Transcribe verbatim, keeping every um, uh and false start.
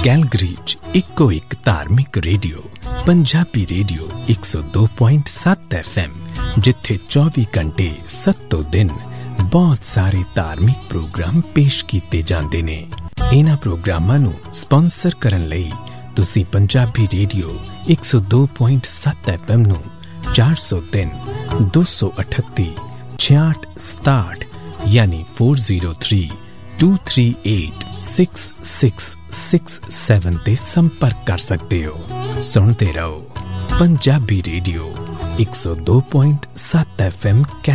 Calgary 'ਚ ਇੱਕੋ ਇੱਕ ਧਾਰਮਿਕ ਰੇਡੀਓ ਪੰਜਾਬੀ ਰੇਡੀਓ ਇੱਕ ਸੌ ਦੋ ਪੁਆਇੰਟ ਸੱਤ ਐਫ ਐਮ, ਜਿੱਥੇ ਚੌਵੀ ਘੰਟੇ ਸੱਤੋਂ ਦਿਨ ਬਹੁਤ ਸਾਰੇ ਧਾਰਮਿਕ ਪ੍ਰੋਗਰਾਮ ਪੇਸ਼ ਕੀਤੇ ਜਾਂਦੇ ਨੇ। ਇਹਨਾਂ ਪ੍ਰੋਗਰਾਮਾਂ ਨੂੰ ਸਪਾਂਸਰ ਕਰਨ ਲਈ ਤੁਸੀਂ ਪੰਜਾਬੀ ਰੇਡੀਓ ਇੱਕ ਸੌ ਦੋ ਪੁਆਇੰਟ ਸੱਤ ਐਫ ਐਮ ਨੂੰ ਚਾਰ ਸੌ ਤਿੰਨ ਦੋ ਸੌ ਅਠੱਤੀ ਛਿਆਹਠ ਸਤਾਹਠ ਯਾਨੀ ਚਾਰ ਜ਼ੀਰੋ ਤਿੰਨ ਦੋ ਤਿੰਨ ਅੱਠ ਛੇ ਛੇ ਛੇ ਸੱਤ ਤੇ ਸੰਪਰਕ ਕਰ ਸਕਦੇ ਹੋ। ਸੁਣਦੇ ਰਹੋ ਪੰਜਾਬੀ ਰੇਡੀਓ ਇੱਕ ਸੌ ਦੋ ਪੁਆਇੰਟ ਸੱਤ ਐਫ ਐਮ।